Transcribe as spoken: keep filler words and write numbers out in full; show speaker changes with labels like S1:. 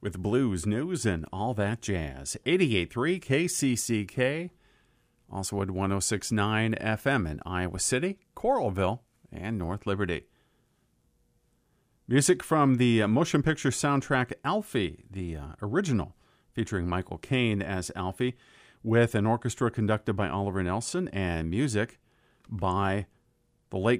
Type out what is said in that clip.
S1: with blues, news, and all that jazz. eighty-eight point three K C C K, also at one oh six point nine F M in Iowa City, Coralville, and North Liberty. Music from the motion picture soundtrack Alfie, the uh, original, featuring Michael Caine as Alfie, with an orchestra conducted by Oliver Nelson and music by the late